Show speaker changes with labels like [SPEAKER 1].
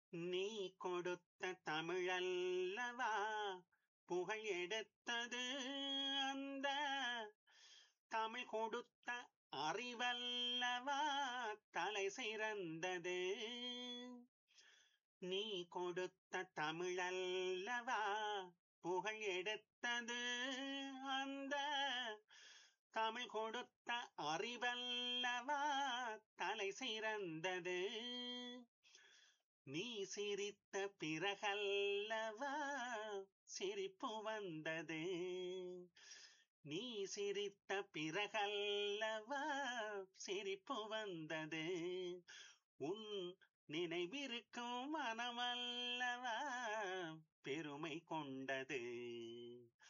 [SPEAKER 1] நீ கொடுத்த தமிழல்லவா புகழ் எடுத்தது அந்த தமிழ் கொடுத்த அறிவல்லவா தலை சிறந்தது. நீ கொடுத்த தமிழல்லவா புகழ் எடுத்தது அந்த தமிழ் கொடுத்த அறிவல்லவா தலை சிறந்தது. நீ சிரித்த பிறகல்லவா சிரிப்பு வந்தது. நீ சிரித்த பிறகல்லவா சிரிப்பு வந்தது. உன் நினைவிருக்கும் மனமல்லவா பெருமை கொண்டது.